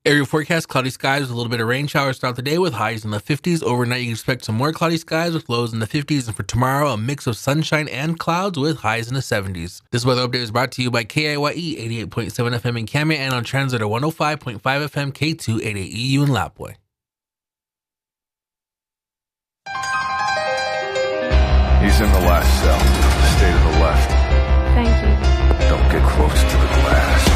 Area forecast, cloudy skies with a little bit of rain showers throughout the day with highs in the 50s. Overnight, you can expect some more cloudy skies with lows in the 50s. And for tomorrow, a mix of sunshine and clouds with highs in the 70s. This weather update is brought to you by KIYE 88.7 FM in Kamia and on Translator 105.5 FM K288EU in Lapwai. He's in the last cell. Stay to the left. Thank you. Don't get close to the glass.